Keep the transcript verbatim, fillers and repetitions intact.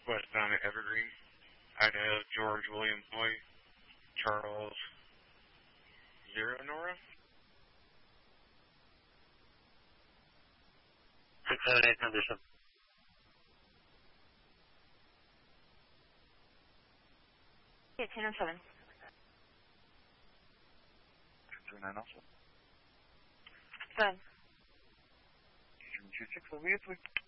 Westbound at Evergreen, Idaho, George William Boy, Charles, Zero Nora? six seven eight condition. Yeah, ten oh seven. two nine also. Go ahead. two six will be it.